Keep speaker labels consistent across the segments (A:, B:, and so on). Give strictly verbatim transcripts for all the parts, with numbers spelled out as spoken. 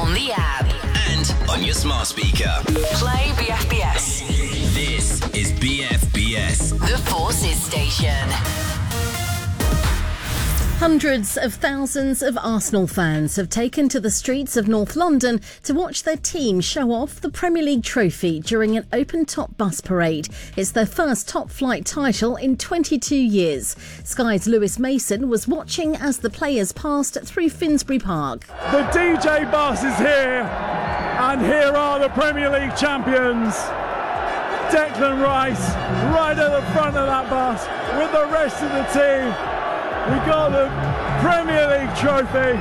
A: on the app
B: and on your smart speaker.
A: Play B F B S.
B: This is B F B S,
A: The Forces Station.
C: Hundreds of thousands of Arsenal fans have taken to the streets of North London to watch their team show off the Premier League trophy during an open-top bus parade. It's their first top-flight title in twenty-two years. Sky's Lewis Mason was watching as the players passed through Finsbury Park.
D: The D J bus is here, and here are the Premier League champions. Declan Rice right at the front of that bus with the rest of the team. We got the Premier League trophy.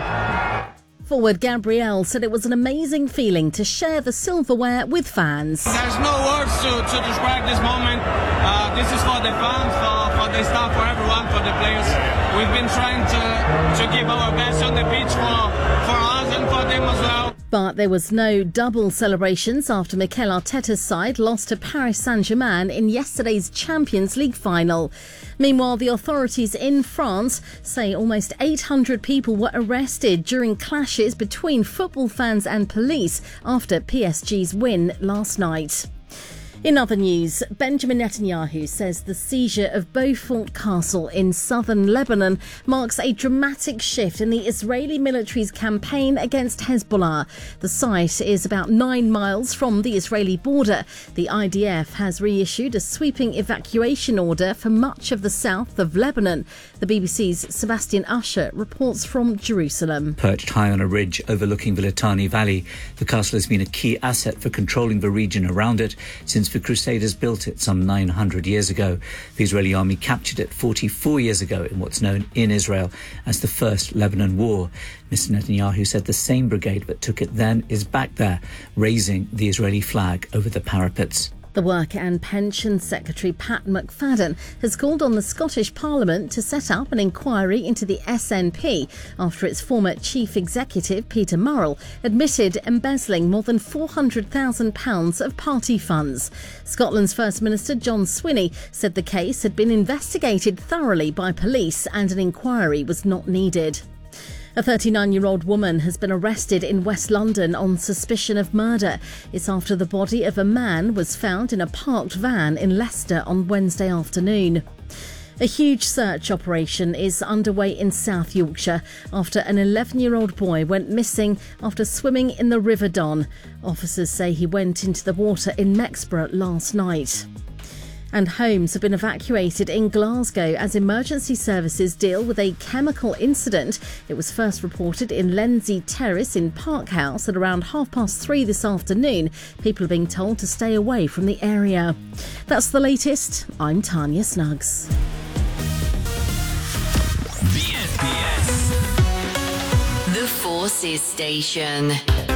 C: Forward Gabriel said it was an amazing feeling to share the silverware with fans.
E: There's no words to, to describe this moment. Uh, this is for the fans, for, for the staff, for everyone, for the players. We've been trying to, to give our best on the pitch for, for us and for them as well.
C: But there was no double celebrations after Mikel Arteta's side lost to Paris Saint-Germain in yesterday's Champions League final. Meanwhile, the authorities in France say almost eight hundred people were arrested during clashes between football fans and police after P S G's win last night. In other news, Benjamin Netanyahu says the seizure of Beaufort Castle in southern Lebanon marks a dramatic shift in the Israeli military's campaign against Hezbollah. The site is about nine miles from the Israeli border. The I D F has reissued a sweeping evacuation order for much of the south of Lebanon. The B B C's Sebastian Usher reports from Jerusalem.
F: Perched high on a ridge overlooking the Litani Valley, the castle has been a key asset for controlling the region around it since the Crusaders built it some nine hundred years ago. The Israeli army captured it forty-four years ago in what's known in Israel as the First Lebanon War. Mister Netanyahu said the same brigade that took it then is back there, raising the Israeli flag over the parapets.
C: The Work and Pensions Secretary Pat McFadden has called on the Scottish Parliament to set up an inquiry into the S N P after its former chief executive, Peter Murrell, admitted embezzling more than four hundred thousand pounds of party funds. Scotland's First Minister John Swinney said the case had been investigated thoroughly by police and an inquiry was not needed. A thirty-nine-year-old woman has been arrested in West London on suspicion of murder. It's after the body of a man was found in a parked van in Leicester on Wednesday afternoon. A huge search operation is underway in South Yorkshire after an eleven-year-old boy went missing after swimming in the River Don. Officers say he went into the water in Mexborough last night. And homes have been evacuated in Glasgow as emergency services deal with a chemical incident. It was first reported in Lenzie Terrace in Park House at around half past three this afternoon. People are being told to stay away from the area. That's the latest. I'm Tanya Snuggs.
B: B F B S,
A: The Forces Station.